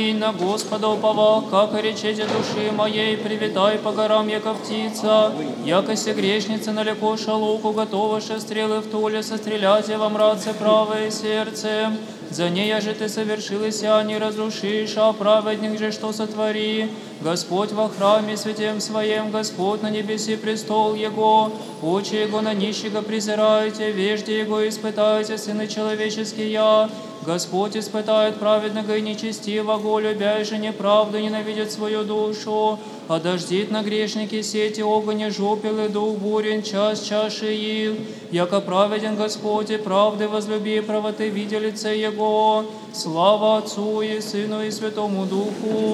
Аминь. На Господа уповал, как и речете души моей, привитай по горам, яко птица, якося грешница налекоша луку, готоваша стрелы в туле, сострелять во мраце правое сердце. За ней же ты совершилася, не разрушишь, а праведник же что сотвори. Господь во храме святем своем, Господь на небеси престол Его, очи Его на нищего презирайте, вежде Его испытайте, сыны человеческие. Господь испытает праведного и нечестивого, любя же неправду, ненавидит свою душу. Одождит на грешники сети огонь, жопил и дух бурен, час чаши ил. Яко праведен Господь и правды возлюби, правоты видя лице Его. Слава Отцу и Сыну и Святому Духу.